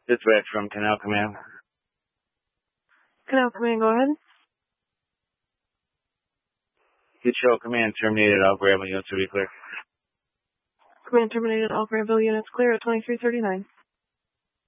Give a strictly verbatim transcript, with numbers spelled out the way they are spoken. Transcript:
Dispatch from Canal Command. Canal Command, go ahead. Good show. Command terminated. All Grable units will be clear. Command terminated. All Grable units clear at twenty-three thirty-nine.